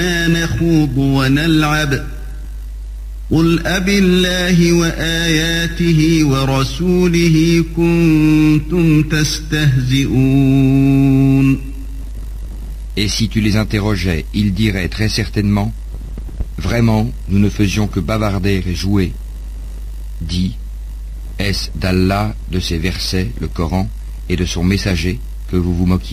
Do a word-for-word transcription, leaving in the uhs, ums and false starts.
نخوض ونلعب قل أبالله وآياته ورسوله كنتم تستهزئون. Et si tu les interrogeais, ils diraient très certainement: Vraiment, nous ne faisions que bavarder et jouer. Dis: Est-ce d'Allah, de ses versets, le Coran, et de son messager, que vous vous moquiez ?